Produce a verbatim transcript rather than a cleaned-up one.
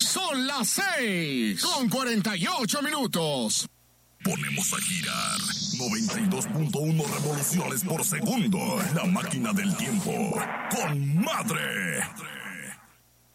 Son las seis con cuarenta y ocho minutos. Ponemos a girar noventa y dos punto uno revoluciones por segundo. La máquina del tiempo con Madre.